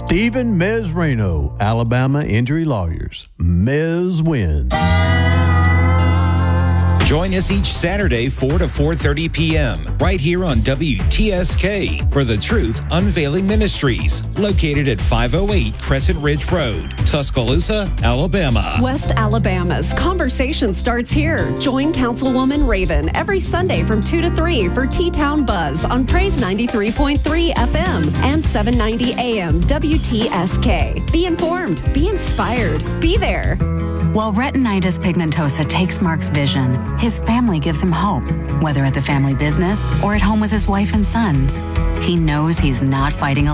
Stephen Mezrano, Alabama Injury Lawyers. Mez wins. Join us each Saturday, 4 to 4:30 p.m., right here on WTSK for The Truth Unveiling Ministries, located at 508 Crescent Ridge Road, Tuscaloosa, Alabama. West Alabama's conversation starts here. Join Councilwoman Raven every Sunday from 2 to 3 for T-Town Buzz on Praise 93.3 FM and 790 AM WTSK. Be informed, be inspired, be there. While retinitis pigmentosa takes Mark's vision, his family gives him hope, whether at the family business or at home with his wife and sons. He knows he's not fighting alone.